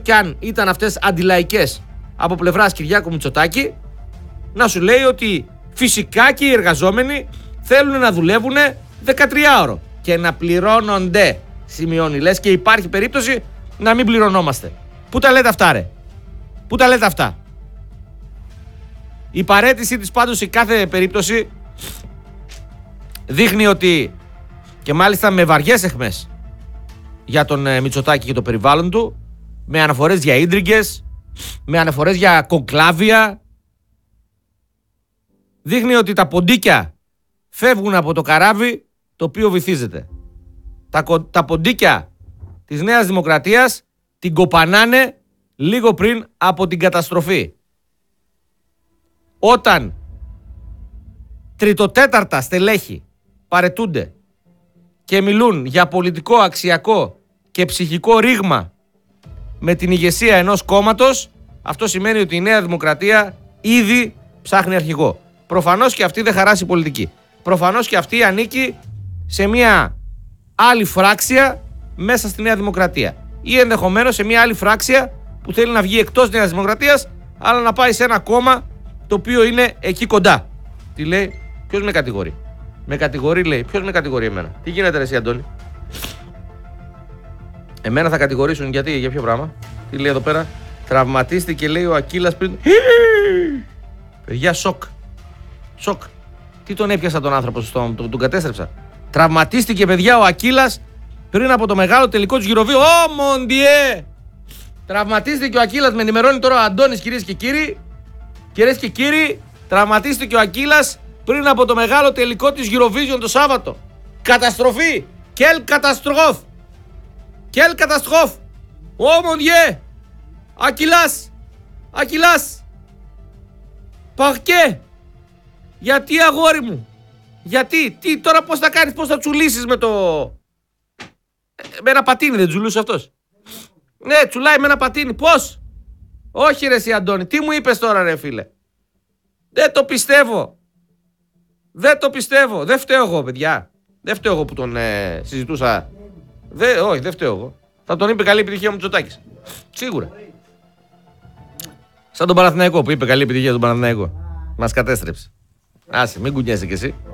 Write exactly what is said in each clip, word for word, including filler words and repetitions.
κι αν ήταν αυτές αντιλαϊκές από πλευράς Κυριάκου Μητσοτάκη, να σου λέει ότι φυσικά και οι εργαζόμενοι θέλουν να δουλεύουν δεκατριάωρο και να πληρώνονται, σημειώνει, λες και υπάρχει περίπτωση να μην πληρωνόμαστε. Πού τα λέτε αυτά ρε? Πού τα λέτε αυτά? Η παραίτησή της πάντως σε κάθε περίπτωση δείχνει ότι, και μάλιστα με βαριές αιχμές για τον ε, Μητσοτάκη και το περιβάλλον του, με αναφορές για ίντριγκες, με αναφορές για κονκλάβια, δείχνει ότι τα ποντίκια φεύγουν από το καράβι το οποίο βυθίζεται. Τα, τα ποντίκια της Νέας Δημοκρατίας την κοπανάνε λίγο πριν από την καταστροφή. Όταν τριτοτέταρτα στελέχη παρετούνται και μιλούν για πολιτικό, αξιακό και ψυχικό ρήγμα με την ηγεσία ενός κόμματος, αυτό σημαίνει ότι η Νέα Δημοκρατία ήδη ψάχνει αρχηγό. Προφανώς και αυτή δεν χαράσει πολιτική. Προφανώς και αυτή ανήκει σε μια άλλη φράξια μέσα στη Νέα Δημοκρατία. Ή ενδεχομένως σε μια άλλη φράξια που θέλει να βγει εκτός Νέας Δημοκρατίας, αλλά να πάει σε ένα κόμμα το οποίο είναι εκεί κοντά. Τι λέει? Ποιος με κατηγορεί? Με κατηγορεί, λέει. Ποιος με κατηγορεί εμένα? Τι γίνεται ρε εσύ Αντώνη? Εμένα θα κατηγορήσουν γιατί, για ποιο πράγμα? Τι λέει εδώ πέρα? Τραυματίστηκε, λέει, ο Ακύλας πριν. Παιδιά, σοκ. Σοκ. Τι τον έπιασα τον άνθρωπο στον, τον, τον κατέστρεψα. Τραυματίστηκε, παιδιά, ο Ακύλας πριν από το μεγάλο τελικό του Eurovision. Ω, μοντιέ! Τραυματίστηκε ο Ακύλας, με ενημερώνει τώρα ο Αντώνης, κυρίες και κύριοι. Κυρίες και κύριοι, τραυματίστηκε ο Ακύλας πριν από το μεγάλο τελικό της Eurovision το Σάββατο. Καταστροφή! Quelle καταστροφ! Quelle καταστροφ! Ω, μοντιέ! Ακύλας! Ακύλας! Παρκέ! Γιατί, αγόρι μου? Γιατί? Τι τώρα, πώς θα κάνεις, πώς θα τσουλήσεις με το... Με ένα πατίνι δεν τσουλούσε αυτός? Ναι, τσουλάει με ένα πατίνι. Πώς? Όχι ρε εσύ Αντώνη, τι μου είπες τώρα ρε φίλε? Δεν το πιστεύω. Δεν το πιστεύω. Δεν φταίω εγώ, παιδιά. Δεν φταίω εγώ που τον ε, συζητούσα. Δε, όχι, δεν φταίω εγώ. Θα τον είπε καλή επιτυχία ο Μητσοτάκης. Σίγουρα. Σαν τον Παναθηναϊκό που είπε καλή επιτυχία στον Παναθηναϊκό. Μας κατέστρεψε. Άσε, μην κουνιέσαι κι εσύ.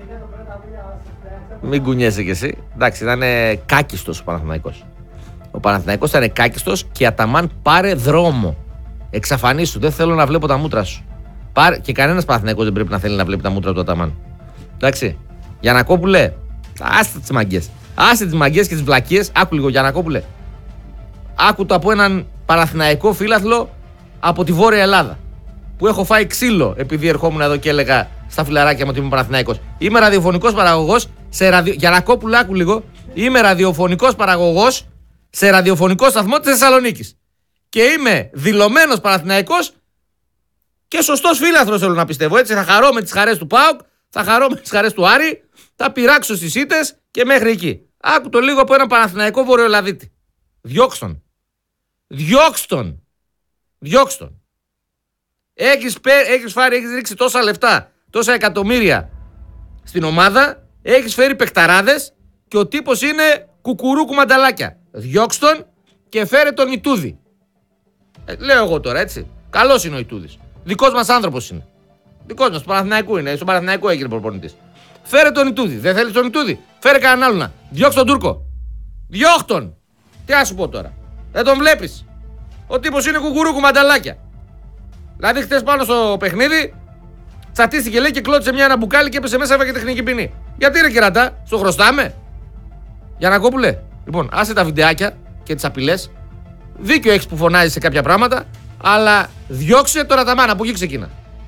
Μην κουνιέσαι κι εσύ. Εντάξει, ήταν κάκιστος ο Παναθηναϊκός. Ο Παναθηναϊκός ήταν κάκιστος και Αταμάν, πάρε δρόμο. Εξαφανίσου. Δεν θέλω να βλέπω τα μούτρα σου. Πάρε... Και κανένας Παναθηναϊκός δεν πρέπει να θέλει να βλέπει τα μούτρα του Αταμάν. Εντάξει. Γιαννακόπουλε, άστε τις μαγκές. Άστε τις μαγκές και τις βλακίες. Άκου λίγο, Γιαννακόπουλε. Άκου το από έναν Παναθηναϊκό φίλαθλο από τη Βόρεια Ελλάδα. Που έχω φάει ξύλο επειδή ερχόμουν εδώ και έλεγα στα φιλαράκια μου ότι είμαι Παναθηναϊκός. Είμαι ραδιοφωνικός παραγωγός σε ραδιο... Γιαννακόπουλε, άκου λίγο. Είμαι ραδιοφωνικός παραγωγός σε ραδιοφωνικό σταθμό της Θεσσαλονίκης. Και είμαι δηλωμένος Παναθηναϊκός και σωστός φίλαθλος, θέλω να πιστεύω. Έτσι θα χαρώ με τις χαρές του ΠΑΟΚ, θα χαρώ με τις χαρές του Άρη, θα πειράξω στις ήττες και μέχρι εκεί. Άκου το λίγο από έναν Παναθηναϊκό Βορειοελλαδίτη. Διώξτον. Διώξτον. Διώξτον. Έχεις, έχεις φάρει, έχεις ρίξει τόσα λεφτά, τόσα εκατομμύρια στην ομάδα, έχεις φέρει παικταράδες και ο τύπος είναι κουκουρούκου μανταλάκια. Διώξτον και φέρε τον Ιτούδη. Ε, λέω εγώ τώρα, έτσι. Καλός είναι ο Ιτούδης. Δικός μας άνθρωπος είναι. Δικός μας, του Παναθηναϊκού είναι. Στον Παναθηναϊκό έγινε προπονητής. Φέρε τον Ιτούδη. Δεν θέλεις τον Ιτούδη? Φέρε κανέναν άλλον. Διώξ' τον Τούρκο. Διώχτον. Τι να σου πω τώρα? Δεν τον βλέπεις? Ο τύπος είναι κουκουρούκου μανταλάκια. Δηλαδή, χτες πάνω στο παιχνίδι, τσατίστηκε, λέει, και κλώτησε μια ένα μπουκάλι και έπεσε μέσα, έφαγε τεχνική ποινή. Γιατί ρε κερατά, στο χρωστάμε? Γιαννακόπουλε, λοιπόν, άσε τα βιντεάκια και τις απειλές. Δίκιο έχεις που φωνάζεις σε κάποια πράγματα, αλλά διώξε τώρα τα μάνα, που εκεί ξεκίνα.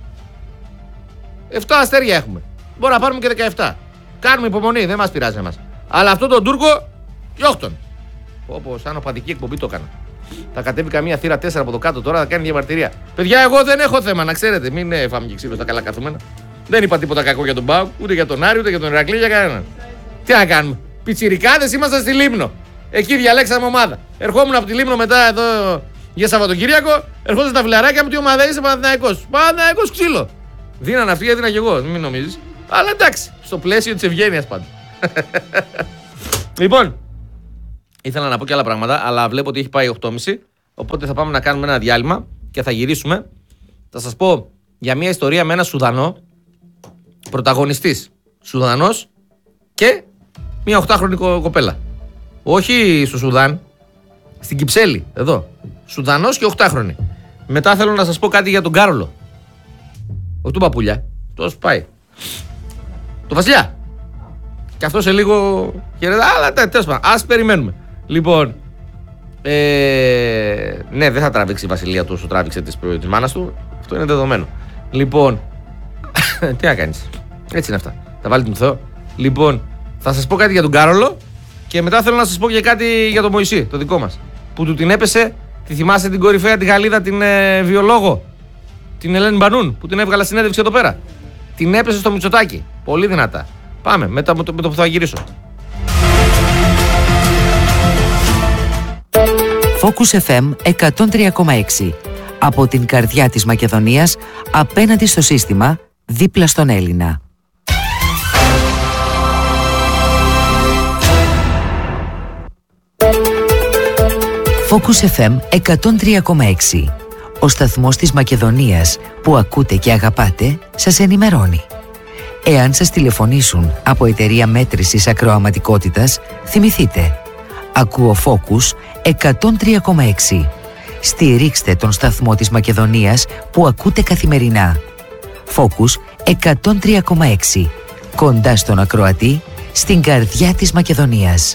Εφτά αστέρια έχουμε. Μπορεί να πάρουμε και δεκαεπτά. Κάνουμε υπομονή, δεν μας πειράζει εμάς. Αλλά αυτό τον Τούρκο, διώχτον. Όπω σαν οπαδική εκπομπή το έκανα. Θα κατέβει καμία θύρα τέσσερα από το κάτω τώρα, θα κάνει διαμαρτυρία. Παιδιά, εγώ δεν έχω θέμα, να ξέρετε. Μην ε, φάμε και ξύλο στα καλά καθούμενα. Δεν είπα τίποτα κακό για τον ΠΑΟΚ, ούτε για τον Άρη, ούτε για τον Ηρακλή, για κανέναν. Τι να κάνουμε? Πιτσιρικάδες ήμασταν στη Λίμνο. Εκεί διαλέξαμε ομάδα. Ερχόμουν από τη Λίμνο μετά εδώ για Σαββατοκύριακο, ερχόταν τα φιλαράκια μου, τι ομάδα είσαι? Παναθηναϊκός. Παναθηναϊκός ξύλο. Δίναν αυτοί, έδινα κι εγώ, μην νομίζεις. Αλλά εντάξει, στο πλαίσιο της ευγένειας πάντα. Λοιπόν, ήθελα να πω και άλλα πράγματα, αλλά βλέπω ότι έχει πάει οκτώ και μισή. Οπότε θα πάμε να κάνουμε ένα διάλειμμα και θα γυρίσουμε. Θα σας πω για μια ιστορία με ένα Σουδανό, πρωταγωνιστής Σουδανός και μια οχτάχρονη κοπέλα. Όχι στο Σουδάν, στην Κυψέλη, εδώ. Σουδανός και οχτάχρονη. Μετά θέλω να σας πω κάτι για τον Κάρολο. Όχι του Παπούλια, τόσο πάει. Το Βασιλιά. Και αυτό σε λίγο χαιρετά, αλλά τέλος πάντων, ας περιμένουμε. Λοιπόν, ε, ναι, δεν θα τράβηξει η Βασιλεία του όσο τράβηξε της, της μάνας του. Αυτό είναι δεδομένο. Λοιπόν, τι να κάνεις. Έτσι είναι αυτά. Θα βάλει τον Θεό. Λοιπόν, θα σας πω κάτι για τον Κάρολο και μετά θέλω να σας πω και κάτι για τον Μωυσή, το δικό μας. Που του την έπεσε, τη θυμάστε την κορυφαία, τη Γαλλίδα, την ε, βιολόγο, την Ελένη Μπανούν, που την έβγαλα συνέντευξη εδώ πέρα. Την έπεσε στο Μητσοτάκι. Πολύ δυνατά. Πάμε, μετά με το, με το που θα γυρίσω. Focus εφ εμ εκατόν τρία κόμμα έξι. Από την καρδιά της Μακεδονίας, απέναντι στο σύστημα, δίπλα στον Έλληνα. Focus εφ εμ εκατόν τρία κόμμα έξι. Ο σταθμός της Μακεδονίας που ακούτε και αγαπάτε σας ενημερώνει. Εάν σας τηλεφωνήσουν από εταιρεία μέτρησης ακροαματικότητας, θυμηθείτε. Ακούω Focus εκατόν τρία κόμμα έξι. Στηρίξτε τον σταθμό της Μακεδονίας που ακούτε καθημερινά. Focus εκατόν τρία κόμμα έξι. Κοντά στον ακροατή, στην καρδιά της Μακεδονίας.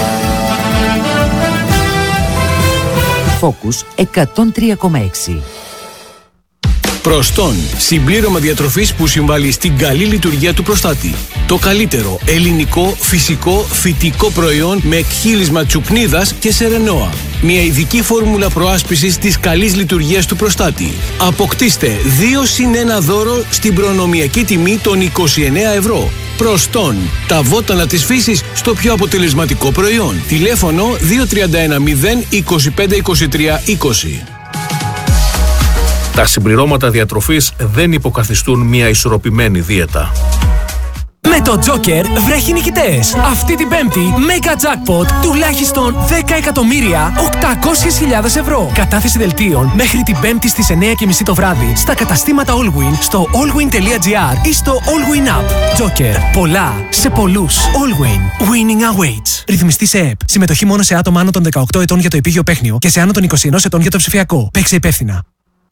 Focus εκατόν τρία κόμμα έξι. Προστόν, συμπλήρωμα διατροφής που συμβάλλει στην καλή λειτουργία του προστάτη. Το καλύτερο ελληνικό, φυσικό, φυτικό προϊόν με εκχύλισμα τσουκνίδας και σερενόα. Μια ειδική φόρμουλα προάσπισης της καλής λειτουργίας του προστάτη. Αποκτήστε δύο συν ένα δώρο στην προνομιακή τιμή των είκοσι εννέα ευρώ. Προστόν, τα βότανα της φύσης στο πιο αποτελεσματικό προϊόν. Τηλέφωνο δύο τρία ένα μηδέν είκοσι πέντε είκοσι τρία είκοσι. Τα συμπληρώματα διατροφής δεν υποκαθιστούν μια ισορροπημένη δίαιτα. Με το Joker βρέχει νικητές. Αυτή την Πέμπτη, Mega Jackpot τουλάχιστον δέκα εκατομμύρια οκτακόσιες χιλιάδες ευρώ. Κατάθεση δελτίων μέχρι την Πέμπτη στις εννιά και μισή το βράδυ στα καταστήματα Allwin, στο allwin τελεία gr ή στο Allwin App. Joker. Πολλά σε πολλούς. Allwin. Winning awaits. Ρυθμιστή σε ΕΠ. Συμμετοχή μόνο σε άτομα άνω των δεκαοκτώ ετών για το επίγειο παίχνιο και σε άνω των είκοσι ένα ετών για το ψηφιακό. Παίξε υπεύθυνα.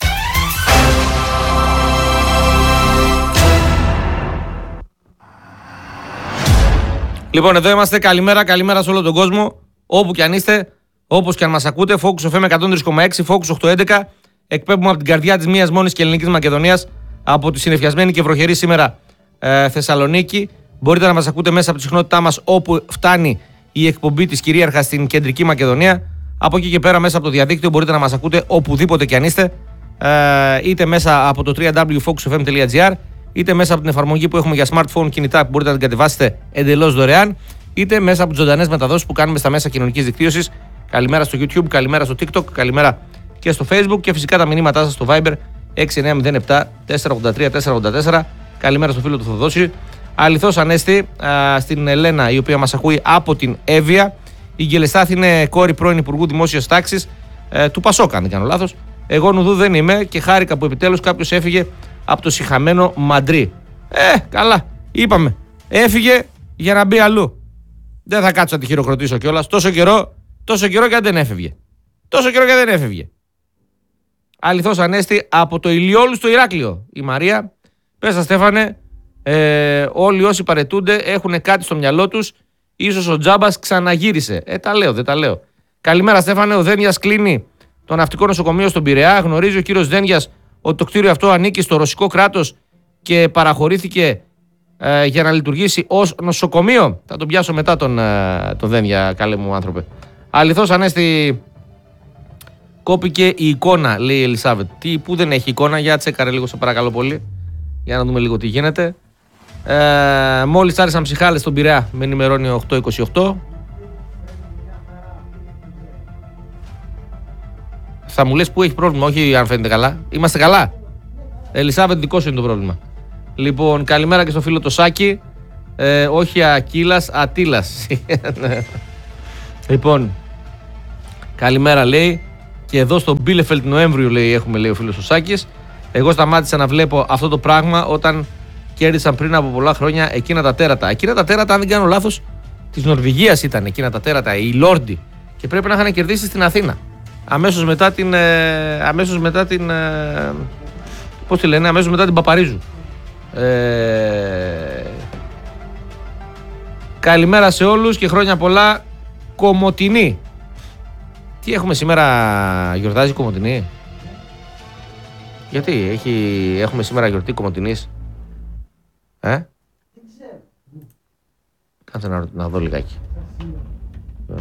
Λοιπόν, εδώ είμαστε. Καλημέρα, καλημέρα σε όλο τον κόσμο. Όπου και αν είστε, όπως και αν μας ακούτε. Focus εφ εμ εκατόν τρία κόμμα έξι, Focus οκτακόσια έντεκα. Εκπέμπουμε από την καρδιά της μίας μόνης και ελληνικής Μακεδονίας, από τη συννεφιασμένη και βροχερή σήμερα ε, Θεσσαλονίκη. Μπορείτε να μας ακούτε μέσα από τη συχνότητά μας όπου φτάνει η εκπομπή της κυρίαρχα στην κεντρική Μακεδονία. Από εκεί και πέρα, μέσα από το διαδίκτυο, μπορείτε να μας ακούτε οπουδήποτε και αν είστε. Ε, είτε μέσα από το double-u double-u double-u τελεία focus f m τελεία g r, είτε μέσα από την εφαρμογή που έχουμε για smartphone κινητά που μπορείτε να την κατεβάσετε εντελώς δωρεάν, είτε μέσα από τις ζωντανές μεταδόσεις που κάνουμε στα μέσα κοινωνικής δικτύωσης. Καλημέρα στο YouTube, καλημέρα στο TikTok, καλημέρα και στο Facebook και φυσικά τα μηνύματά σας στο Viber έξι εννιά μηδέν επτά τέσσερα ογδόντα τρία τέσσερα ογδόντα τέσσερα. Καλημέρα στο φίλο του Θοδόση. Αληθώς Ανέστη, α, στην Ελένα, η οποία μας ακούει από την Εύβοια. Η Γκελεστάθη είναι κόρη πρώην Υπουργού Δημόσιας Τάξης, ε, του Πασόκ, αν δεν κάνω λάθος. Εγώ νουδού δεν είμαι και χάρηκα που επιτέλους κάποιος έφυγε από το σιχαμένο Μαντρί. Ε, καλά, είπαμε. Έφυγε για να μπει αλλού. Δεν θα κάτσω να τη χειροκροτήσω κιόλας. Τόσο καιρό, τόσο καιρό και αν δεν έφευγε. Τόσο καιρό και αν δεν έφευγε. Αληθώς Ανέστη, από το Ηλιόλου στο Ηράκλειο. Η Μαρία, πες σας Στέφανε, ε, όλοι όσοι παρετούνται έχουν κάτι στο μυαλό τους. Ίσως ο Τζάμπας ξαναγύρισε. Ε, τα λέω, δεν τα λέω. Καλημέρα Στέφανε, ο Δένιας κλείνει το ναυτικό νοσοκομείο στον Πειραιά. Γνωρίζει ο κύριος Δένιας ότι το κτίριο αυτό ανήκει στο ρωσικό κράτος και παραχωρήθηκε ε, για να λειτουργήσει ως νοσοκομείο. Θα τον πιάσω μετά τον, ε, τον Δένια, καλέ μου άνθρωπε. Αληθώς Ανέστη, κόπηκε η εικόνα, λέει η Ελισάβετ. Τι, πού δεν έχει εικόνα, για τσέκαρε λίγο σε παρακαλώ πολύ. Για να δούμε λίγο τι γίνεται. Ε, μόλις άρεσαν ψυχάλες στον Πειραιά, με ενημερώνει οκτώ είκοσι οκτώ. Θα μου λες που έχει πρόβλημα, όχι αν φαίνεται καλά. Είμαστε καλά. Ελισάβετ, δικό σου είναι το πρόβλημα. Λοιπόν, καλημέρα και στο φίλο το Σάκη. Ε, όχι Ακύλας, Ατήλας. Λοιπόν, καλημέρα λέει. Και εδώ στο Bielefeld Νοέμβριο, λέει, έχουμε, λέει ο φίλος ο Σάκης. Εγώ σταμάτησα να βλέπω αυτό το πράγμα όταν κέρδισαν πριν από πολλά χρόνια εκείνα τα τέρατα. Εκείνα τα τέρατα, αν δεν κάνω λάθος, της Νορβηγίας ήταν εκείνα τα τέρατα, οι Λόρντι. Και πρέπει να είχαν κερδίσει στην Αθήνα. Αμέσως μετά την. Ε, αμέσως μετά την. Ε, πώς τη λένε, αμέσως μετά την Παπαρίζου. Ε, καλημέρα σε όλους και χρόνια πολλά. Κομοτηνή. Τι έχουμε σήμερα, γιορτάζει Κομοτηνή? Γιατί έχει, έχουμε σήμερα γιορτή Κομοτηνής? Ε? Κάτσε να, να δω λιγάκι.